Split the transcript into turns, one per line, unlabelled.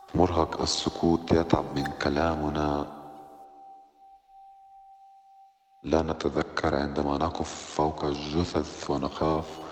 مرهق السكوت يتعب من كلامنا. لا نتذكر عندما نقف فوق الجثث ونخاف